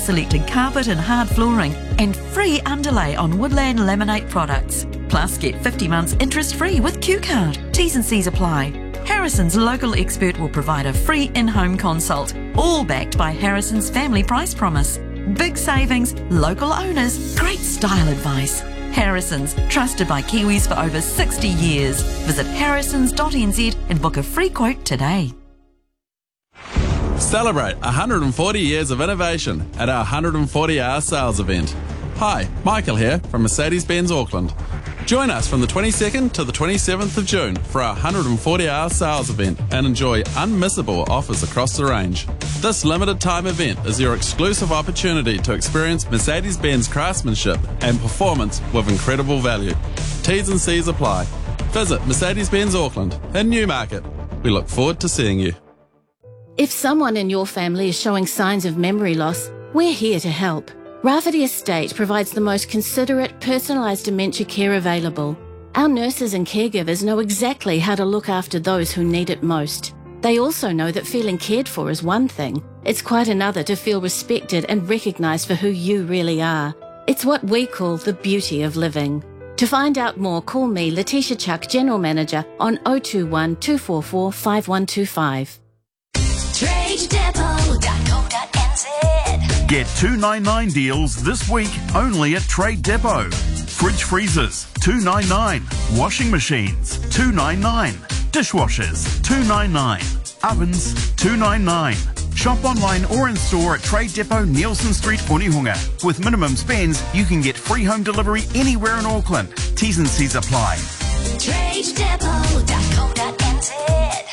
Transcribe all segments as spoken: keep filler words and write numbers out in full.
selected carpet and hard flooring, and free underlay on Woodland Laminate products. Plus, get fifty months interest-free with Q Card. T's and C's apply. Harrison's local expert will provide a free in-home consult, all backed by Harrison's family price promise. Big savings, local owners, great style advice. Harrison's, trusted by Kiwis for over sixty years. Visit harrisons dot n z and book a free quote today. Celebrate one hundred forty years of innovation at our one hundred forty hour sales event. Hi, Michael here from Mercedes-Benz Auckland. Join us from the twenty-second to the twenty-seventh of June for our one hundred forty hour sales event and enjoy unmissable offers across the range. This limited time event is your exclusive opportunity to experience Mercedes-Benz craftsmanship and performance with incredible value. T's and C's apply. Visit Mercedes-Benz Auckland in Newmarket. We look forward to seeing you. If someone in your family is showing signs of memory loss, we're here to help. Rafferty Estate provides the most considerate, personalised dementia care available. Our nurses and caregivers know exactly how to look after those who need it most. They also know that feeling cared for is one thing. It's quite another to feel respected and recognised for who you really are. It's what we call the beauty of living. To find out more, call me, Letitia Chuck, General Manager, on oh two one, two four four, five one two five. trade depot dot co dot n z. Get two ninety-nine deals this week only at Trade Depot. Fridge freezers, two ninety-nine. Washing machines, two ninety-nine. Dishwashers, two ninety-nine. Ovens, two ninety-nine. Shop online or in store at Trade Depot, Nielsen Street, Onehunga. With minimum spends, you can get free home delivery anywhere in Auckland. T's and C's apply. trade depot dot co dot n z.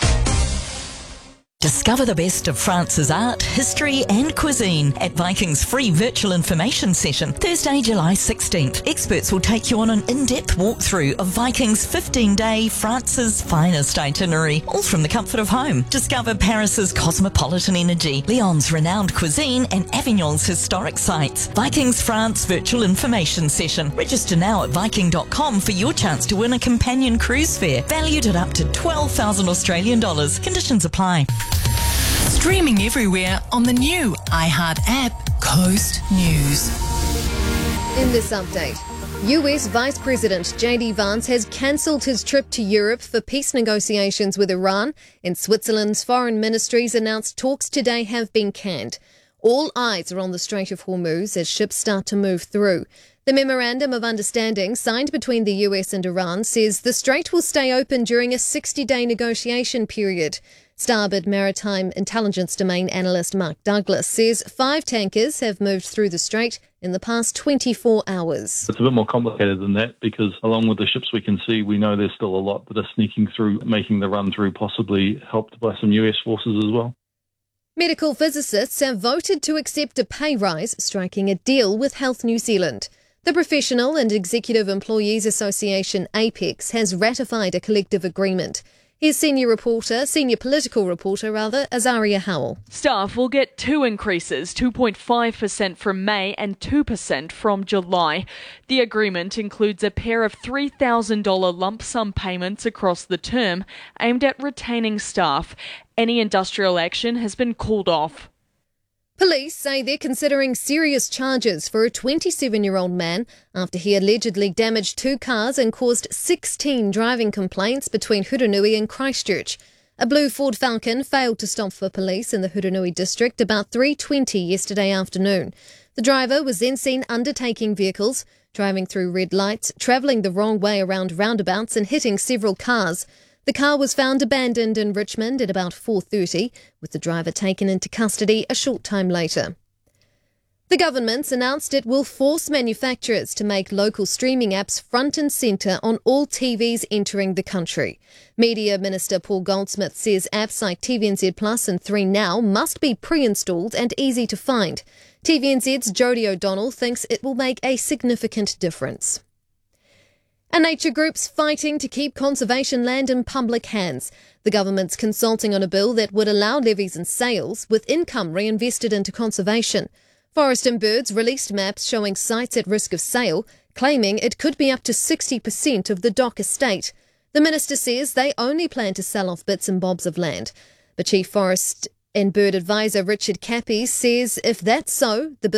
Discover the best of France's art, history and cuisine at Viking's free virtual information session, Thursday, July sixteenth. Experts will take you on an in-depth walkthrough of Viking's fifteen-day France's finest itinerary, all from the comfort of home. Discover Paris's cosmopolitan energy, Lyon's renowned cuisine and Avignon's historic sites. Viking's France virtual information session. Register now at viking dot com for your chance to win a companion cruise fare valued at up to twelve thousand Australian dollars. Conditions apply. Streaming everywhere on the new iHeart app, Coast News. In this update, U S Vice President J D Vance has cancelled his trip to Europe for peace negotiations with Iran, and Switzerland's foreign ministries announced talks today have been canned. All eyes are on the Strait of Hormuz as ships start to move through. The Memorandum of Understanding signed between the U S and Iran says the strait will stay open during a sixty-day negotiation period. Starboard Maritime Intelligence Domain analyst Mark Douglas says five tankers have moved through the strait in the past twenty-four hours. It's a bit more complicated than that because along with the ships we can see, we know there's still a lot that are sneaking through, making the run through, possibly helped by some U S forces as well. Medical physicists have voted to accept a pay rise, striking a deal with Health New Zealand. The Professional and Executive Employees Association, APEX, has ratified a collective agreement. Here's senior reporter, senior political reporter rather, Azaria Howell. Staff will get two increases, two point five percent from May and two percent from July. The agreement includes a pair of three thousand dollars lump sum payments across the term aimed at retaining staff. Any industrial action has been called off. Police say they're considering serious charges for a twenty-seven-year-old man after he allegedly damaged two cars and caused sixteen driving complaints between Hurunui and Christchurch. A blue Ford Falcon failed to stop for police in the Hurunui district about three twenty yesterday afternoon. The driver was then seen undertaking vehicles, driving through red lights, travelling the wrong way around roundabouts and hitting several cars. The car was found abandoned in Richmond at about four thirty, with the driver taken into custody a short time later. The government's announced it will force manufacturers to make local streaming apps front and centre on all T Vs entering the country. Media Minister Paul Goldsmith says apps like T V N Z Plus and three Now must be pre-installed and easy to find. T V N Z's Jodie O'Donnell thinks it will make a significant difference. And nature groups fighting to keep conservation land in public hands. The government's consulting on a bill that would allow levies and sales, with income reinvested into conservation. Forest and Birds released maps showing sites at risk of sale, claiming it could be up to sixty percent of the Dock estate. The minister says they only plan to sell off bits and bobs of land. But Chief Forest and Bird Advisor Richard Cappy says if that's so, the bill